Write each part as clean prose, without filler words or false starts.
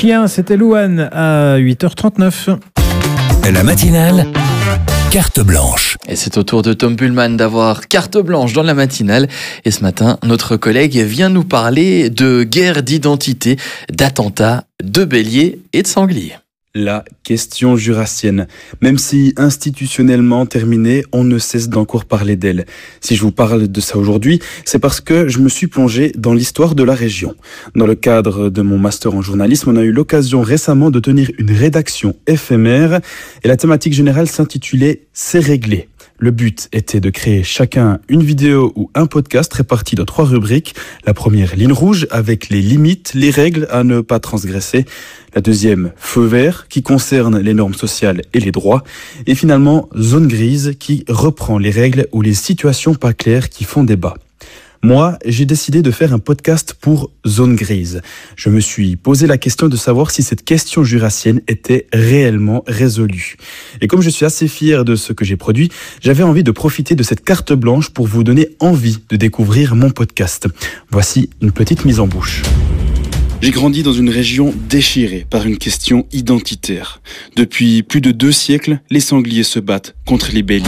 Chien, c'était Louane à 8h39. La matinale, carte blanche. Et c'est au tour de Tom Buhlmann d'avoir carte blanche dans la matinale. Et ce matin, notre collègue vient nous parler de guerre d'identité, d'attentats, de béliers et de sangliers. La question jurassienne. Même si institutionnellement terminée, on ne cesse d'encore parler d'elle. Si je vous parle de ça aujourd'hui, c'est parce que je me suis plongé dans l'histoire de la région. Dans le cadre de mon master en journalisme, on a eu l'occasion récemment de tenir une rédaction éphémère et la thématique générale s'intitulait « C'est réglé ». Le but était de créer chacun une vidéo ou un podcast réparti dans 3 rubriques. La première, ligne rouge, avec les limites, les règles à ne pas transgresser. La deuxième, feu vert, qui concerne les normes sociales et les droits. Et finalement, zone grise, qui reprend les règles ou les situations pas claires qui font débat. Moi, j'ai décidé de faire un podcast pour Zone Grise. Je me suis posé la question de savoir si cette question jurassienne était réellement résolue. Et comme je suis assez fier de ce que j'ai produit, j'avais envie de profiter de cette carte blanche pour vous donner envie de découvrir mon podcast. Voici une petite mise en bouche. J'ai grandi dans une région déchirée par une question identitaire. Depuis plus de 2 siècles, les sangliers se battent contre les béliers.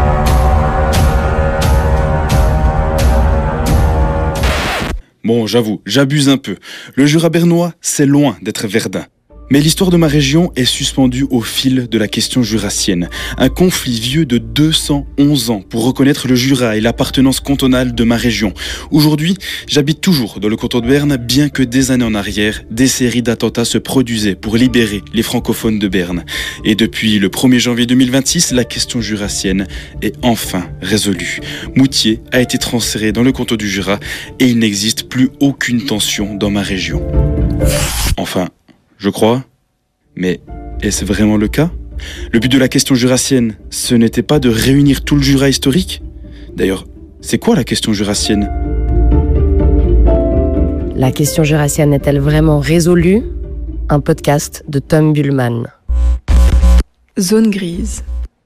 Bon, j'avoue, j'abuse un peu. Le Jura bernois, c'est loin d'être Verdun. Mais l'histoire de ma région est suspendue au fil de la question jurassienne. Un conflit vieux de 211 ans pour reconnaître le Jura et l'appartenance cantonale de ma région. Aujourd'hui, j'habite toujours dans le canton de Berne, bien que des années en arrière, des séries d'attentats se produisaient pour libérer les francophones de Berne. Et depuis le 1er janvier 2026, la question jurassienne est enfin résolue. Moutier a été transféré dans le canton du Jura et il n'existe plus aucune tension dans ma région. Enfin, je crois. Mais est-ce vraiment le cas ? Le but de la question jurassienne, ce n'était pas de réunir tout le Jura historique ? D'ailleurs, c'est quoi la question jurassienne ? La question jurassienne est-elle vraiment résolue ? Un podcast de Tom Buhlmann. Zone grise.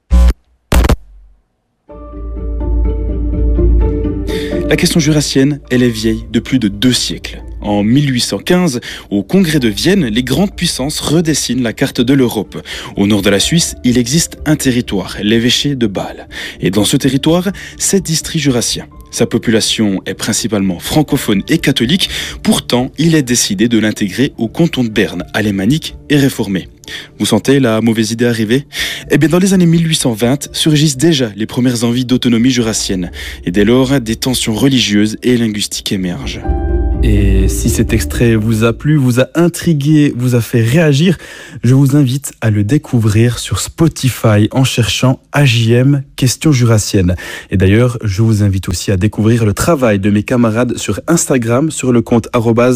La question jurassienne, elle est vieille de plus de 2 siècles. En 1815, au Congrès de Vienne, les grandes puissances redessinent la carte de l'Europe. Au nord de la Suisse, il existe un territoire, l'évêché de Bâle. Et dans ce territoire, 7 districts jurassiens. Sa population est principalement francophone et catholique, pourtant il est décidé de l'intégrer au canton de Berne, alémanique et réformé. Vous sentez la mauvaise idée arriver ? Eh bien dans les années 1820 surgissent déjà les premières envies d'autonomie jurassienne. Et dès lors, des tensions religieuses et linguistiques émergent. Et si cet extrait vous a plu, vous a intrigué, vous a fait réagir, je vous invite à le découvrir sur Spotify en cherchant AJM Question Jurassienne. Et d'ailleurs, je vous invite aussi à découvrir le travail de mes camarades sur Instagram, sur le compte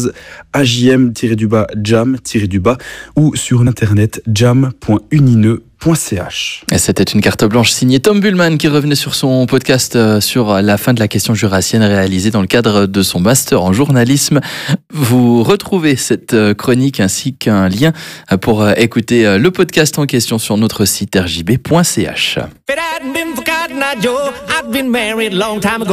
@ajm-jam- ou sur l'internet jam.unineux.ch. Et c'était une carte blanche signée Tom Buhlmann qui revenait sur son podcast sur la fin de la question jurassienne réalisée dans le cadre de son master en journalisme. Vous retrouvez cette chronique ainsi qu'un lien pour écouter le podcast en question sur notre site rjb.ch.